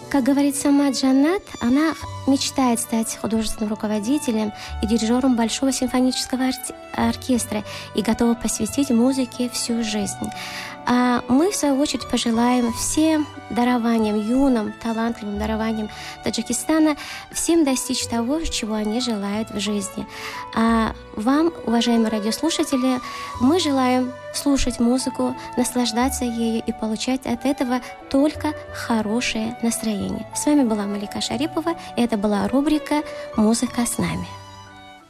Как говорит сама Джаннат, она мечтает стать художественным руководителем и дирижером Большого симфонического оркестра и готова посвятить музыке всю жизнь. А мы, в свою очередь, пожелаем всем дарованиям, юным, талантливым дарованиям Таджикистана, всем достичь того, чего они желают в жизни. А вам, уважаемые радиослушатели, мы желаем слушать музыку, наслаждаться ею и получать от этого только хорошее настроение. С вами была Малика Шарипова, и это была рубрика «Музыка с нами».